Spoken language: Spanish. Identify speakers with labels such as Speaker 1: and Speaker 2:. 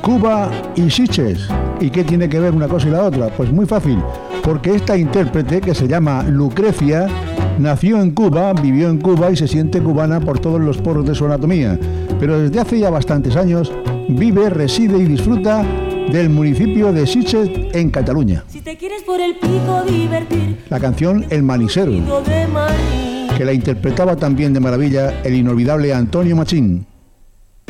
Speaker 1: Cuba y Sitges. ¿Y qué tiene que ver una cosa y la otra? Pues muy fácil, porque esta intérprete, que se llama Lucrecia, nació en Cuba, vivió en Cuba y se siente cubana por todos los poros de su anatomía, pero desde hace ya bastantes años vive, reside y disfruta del municipio de Sitges, en Cataluña.
Speaker 2: Si te quieres por el pico divertir,
Speaker 1: la canción El Manisero, que la interpretaba también de maravilla el inolvidable Antonio Machín.